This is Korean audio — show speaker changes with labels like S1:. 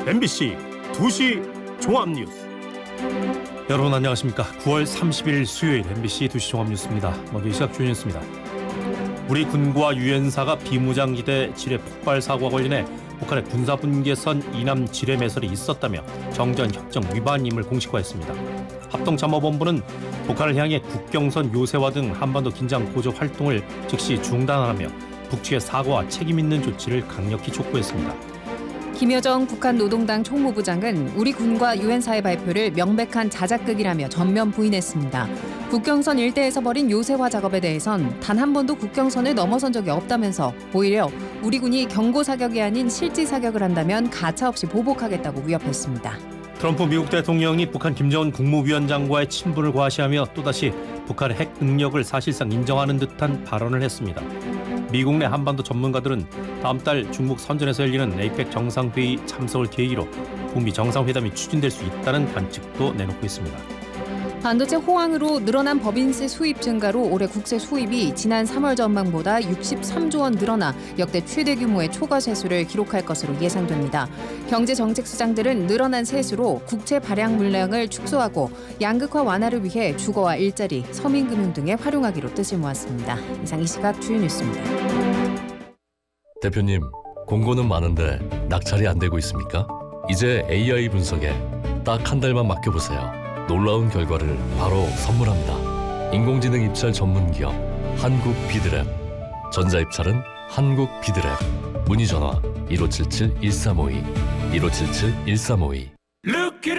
S1: MBC 2시 종합뉴스.
S2: 여러분 안녕하십니까? 9월 30일 수요일 MBC 2시 종합뉴스입니다. 먼저 이 시각 주요 뉴스입니다. 우리 군과 유엔사가 비무장지대 지뢰 폭발 사고와 관련해 북한의 군사분계선 이남 지뢰 매설이 있었다며 정전협정 위반임을 공식화했습니다. 합동참모본부는 북한을 향해 국경선 요새화 등 한반도 긴장 고조 활동을 즉시 중단하라며 북측의 사과와 책임 있는 조치를 강력히 촉구했습니다.
S3: 김여정 북한 노동당 총무부장은 우리 군과 유엔사의 발표를 명백한 자작극이라며 전면 부인했습니다. 국경선 일대에서 벌인 요새화 작업에 대해선 단 한 번도 국경선을 넘어선 적이 없다면서 오히려 우리 군이 경고 사격이 아닌 실지 사격을 한다면 가차없이 보복하겠다고 위협했습니다.
S2: 트럼프 미국 대통령이 북한 김정은 국무위원장과의 친분을 과시하며 또다시 북한의 핵 능력을 사실상 인정하는 듯한 발언을 했습니다. 미국 내 한반도 전문가들은 다음 달 중국 선전에서 열리는 에이펙 정상회의 참석을 계기로 북미 정상회담이 추진될 수 있다는 관측도 내놓고 있습니다.
S3: 반도체 호황으로 늘어난 법인세 수입 증가로 올해 국세 수입이 지난 3월 전망보다 63조 원 늘어나 역대 최대 규모의 초과 세수를 기록할 것으로 예상됩니다. 경제정책수장들은 늘어난 세수로 국채 발행 물량을 축소하고 양극화 완화를 위해 주거와 일자리, 서민금융 등에 활용하기로 뜻을 모았습니다. 이상 이 시각 주요 뉴스입니다.
S4: 대표님, 공고는 많은데 낙찰이 안 되고 있습니까? 이제 AI 분석에 딱 한 달만 맡겨보세요. 놀라운 결과를 바로 선물합니다. 인공지능 입찰 전문 기업 한국비드랩. 전자입찰은 한국비드랩. 문의 전화 1577-1352 1577-1352.